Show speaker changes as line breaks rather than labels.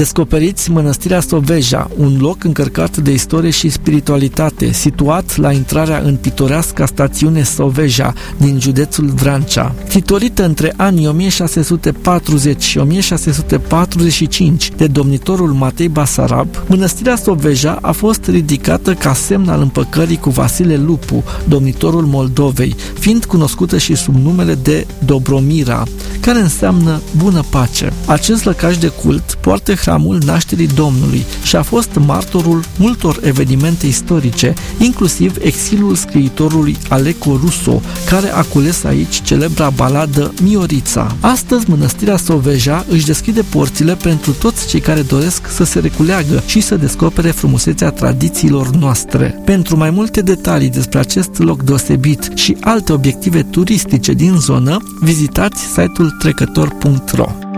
Descoperiți Mănăstirea Soveja, un loc încărcat de istorie și spiritualitate, situat la intrarea în pitoreasca stațiune Soveja din județul Vrancea. Titolită între anii 1640 și 1645 de domnitorul Matei Basarab, Mănăstirea Soveja a fost ridicată ca semn al împăcării cu Vasile Lupu, domnitorul Moldovei, fiind cunoscută și sub numele de Dobromira, care înseamnă bună pace. Acest lăcaș de cult poartă hramul nașterii Domnului și a fost martorul multor evenimente istorice, inclusiv exilul scriitorului Aleco Russo, care a cules aici celebra baladă Miorița. Astăzi, Mănăstirea Soveja își deschide porțile pentru toți cei care doresc să se reculeagă și să descopere frumusețea tradițiilor noastre. Pentru mai multe detalii despre acest loc deosebit și alte obiective turistice din zonă, vizitați site-ul trecător.ro.